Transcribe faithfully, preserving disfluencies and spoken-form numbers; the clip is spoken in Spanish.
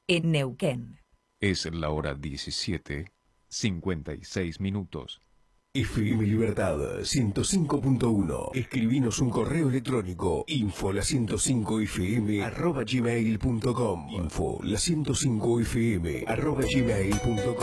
en Neuquén. Es la hora diecisiete, cincuenta y seis minutos. F M Libertad ciento cinco punto uno. Escribinos un correo electrónico info la ciento cinco f m arroba gmail punto com. Info la ciento cinco f m arroba gmail punto com.